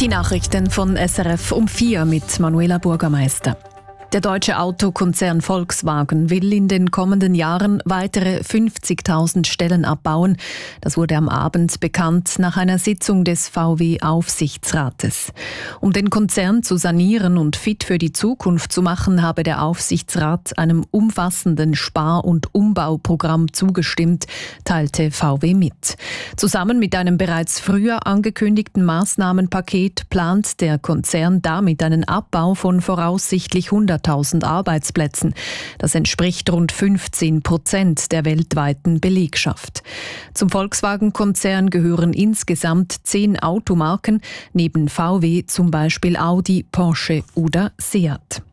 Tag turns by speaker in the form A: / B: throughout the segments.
A: Die Nachrichten von SRF um 4 mit Manuela Bürgermeister. Der deutsche Autokonzern Volkswagen will in den kommenden Jahren weitere 50.000 Stellen abbauen. Das wurde am Abend bekannt nach einer Sitzung des VW-Aufsichtsrates. Um den Konzern zu sanieren und fit für die Zukunft zu machen, habe der Aufsichtsrat einem umfassenden Spar- und Umbauprogramm zugestimmt, teilte VW mit. Zusammen mit einem bereits früher angekündigten Maßnahmenpaket plant der Konzern damit einen Abbau von voraussichtlich 100.000 Arbeitsplätzen. Das entspricht rund 15% der weltweiten Belegschaft. Zum Volkswagen-Konzern gehören insgesamt 10 Automarken, neben VW zum Beispiel Audi, Porsche oder Seat.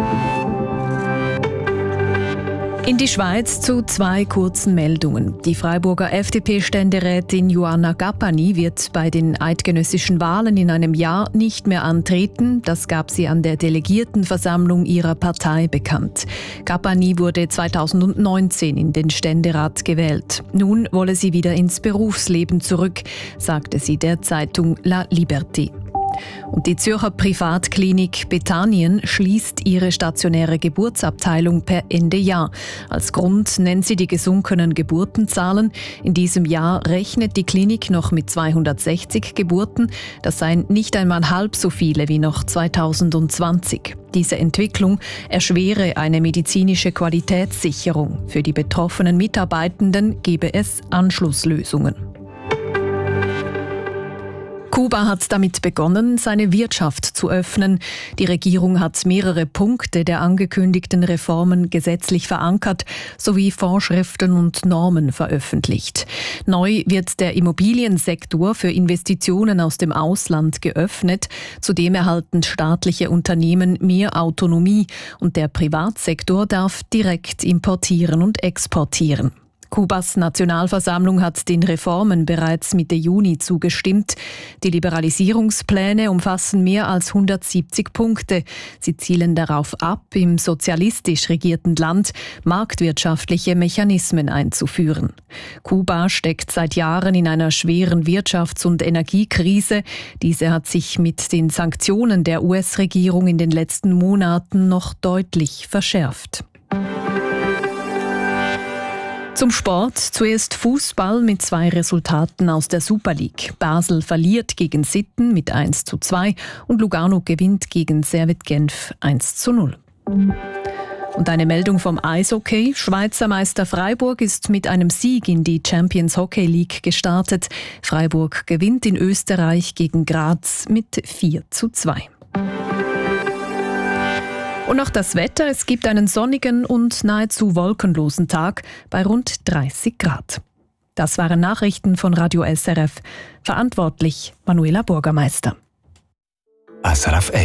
A: In die Schweiz zu 2 kurzen Meldungen. Die Freiburger FDP-Ständerätin Joanna Gappani wird bei den eidgenössischen Wahlen in einem Jahr nicht mehr antreten. Das gab sie an der Delegiertenversammlung ihrer Partei bekannt. Gappani wurde 2019 in den Ständerat gewählt. Nun wolle sie wieder ins Berufsleben zurück, sagte sie der Zeitung La Liberté. Und die Zürcher Privatklinik Bethanien schließt ihre stationäre Geburtsabteilung per Ende Jahr. Als Grund nennt sie die gesunkenen Geburtenzahlen. In diesem Jahr rechnet die Klinik noch mit 260 Geburten. Das seien nicht einmal halb so viele wie noch 2020. Diese Entwicklung erschwere eine medizinische Qualitätssicherung. Für die betroffenen Mitarbeitenden gebe es Anschlusslösungen. Kuba hat damit begonnen, seine Wirtschaft zu öffnen. Die Regierung hat mehrere Punkte der angekündigten Reformen gesetzlich verankert sowie Vorschriften und Normen veröffentlicht. Neu wird der Immobiliensektor für Investitionen aus dem Ausland geöffnet. Zudem erhalten staatliche Unternehmen mehr Autonomie und der Privatsektor darf direkt importieren und exportieren. Kubas Nationalversammlung hat den Reformen bereits Mitte Juni zugestimmt. Die Liberalisierungspläne umfassen mehr als 170 Punkte. Sie zielen darauf ab, im sozialistisch regierten Land marktwirtschaftliche Mechanismen einzuführen. Kuba steckt seit Jahren in einer schweren Wirtschafts- und Energiekrise. Diese hat sich mit den Sanktionen der US-Regierung in den letzten Monaten noch deutlich verschärft. Zum Sport zuerst Fußball mit 2 Resultaten aus der Super League. Basel verliert gegen Sitten mit 1:2 und Lugano gewinnt gegen Servette Genf 1:0. Und eine Meldung vom Eishockey. Schweizer Meister Freiburg ist mit einem Sieg in die Champions Hockey League gestartet. Freiburg gewinnt in Österreich gegen Graz mit 4:2. Und noch das Wetter. Es gibt einen sonnigen und nahezu wolkenlosen Tag bei rund 30 Grad. Das waren Nachrichten von Radio SRF. Verantwortlich Manuela Bürgermeister.
B: SRF